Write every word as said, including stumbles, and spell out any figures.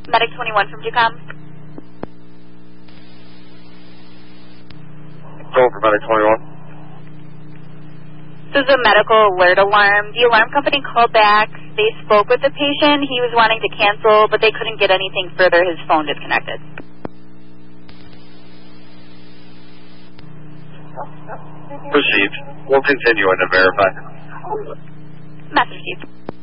Medic twenty-one from Ducom. Go for Medic twenty-one. This is a medical alert alarm. The alarm company called back. They spoke with the patient. He was wanting to cancel, but they couldn't get anything further. His phone disconnected. Received. We'll continue and verify. Message received.